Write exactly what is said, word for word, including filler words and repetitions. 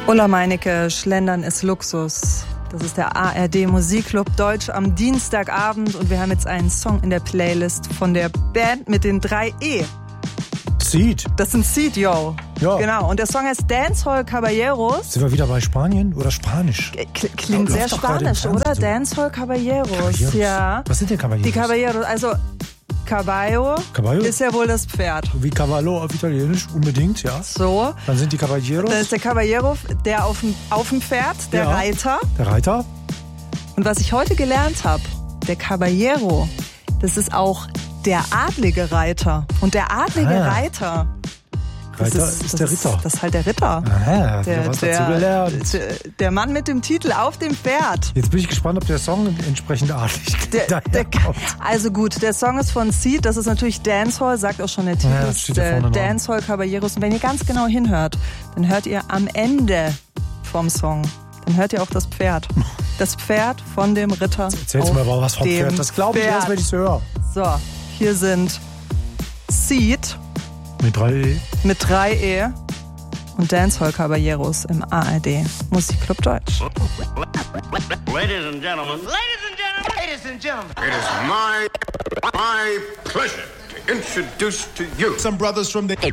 Ulla Meinecke, Schlendern ist Luxus. Das ist der A R D Musikclub Deutsch am Dienstagabend und wir haben jetzt einen Song in der Playlist von der Band mit den drei E. Seed. Das sind Seed, yo. Ja. Genau, und der Song heißt Dancehall Caballeros. Sind wir wieder bei Spanien oder Spanisch? K- klingt sehr spanisch, oder? So. Dancehall Caballeros. Caballeros, ja. Was sind denn Caballeros? Die Caballeros, also Caballo, Caballo ist ja wohl das Pferd. Wie Cavallo auf Italienisch, unbedingt, ja. So. Dann sind die Caballeros. Das ist der Caballero, der auf dem, auf dem Pferd, der ja. Reiter. Der Reiter. Und was ich heute gelernt habe, der Caballero, das ist auch der adlige Reiter. Und der adlige ah. Reiter, das Reiter ist, ist das der Ritter. Ist, das ist halt der Ritter. Aha, der, was der, dazu gelernt. Der, der Mann mit dem Titel auf dem Pferd. Jetzt bin ich gespannt, ob der Song entsprechend adlig der, der, Also gut, der Song ist von Seed, das ist natürlich Dancehall, sagt auch schon der Titel. Ja, steht da vorne Dancehall Caballeros. Und wenn ihr ganz genau hinhört, dann hört ihr am Ende vom Song, dann hört ihr auch das Pferd. Das Pferd von dem Ritter. Erzähl's mir aber was vom Pferd. Das glaube ich erst, wenn ich es höre. So, hier sind Seed. Mit drei E. Mit drei E. Und Dancehall Caballeros im A R D Musikclub Deutsch. Ladies and gentlemen. Ladies and gentlemen. Ladies and gentlemen. It is my, my pleasure to introduce to you some brothers from the